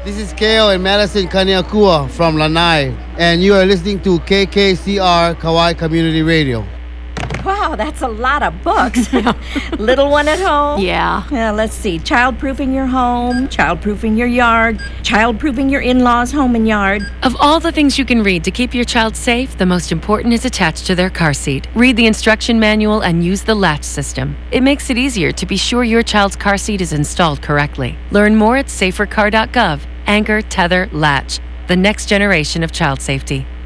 This is Kale and Madison Kaniakua from Lanai, and you are listening to KKCR Kauai Community Radio. Wow, that's a lot of books. Little one at home? Yeah. Let's see. Childproofing your home, childproofing your yard, childproofing your in-laws' home and yard. Of all the things you can read to keep your child safe, the most important is attached to their car seat. Read the instruction manual and use the latch system. It makes it easier to be sure your child's car seat is installed correctly. Learn more at safercar.gov. Anchor, tether, latch. The next generation of child safety.